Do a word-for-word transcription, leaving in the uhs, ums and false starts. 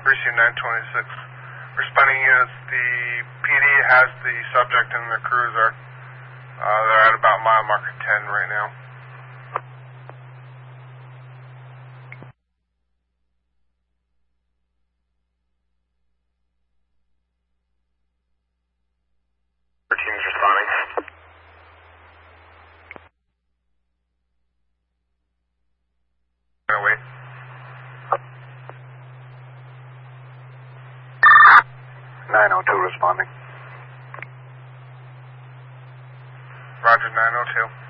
Precinct nine twenty-six. Responding units, the P D has the subject in the cruiser. Uh, they're at about mile marker ten right now. Our team is responding. Gonna wait. nine oh two responding. Roger, nine oh two.